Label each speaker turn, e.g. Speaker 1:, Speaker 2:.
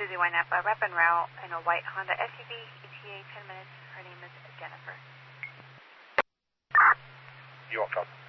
Speaker 1: Susie Y Napa, rep en route in a white Honda SUV, ETA 10 minutes. Her name is Jennifer.
Speaker 2: You are welcome.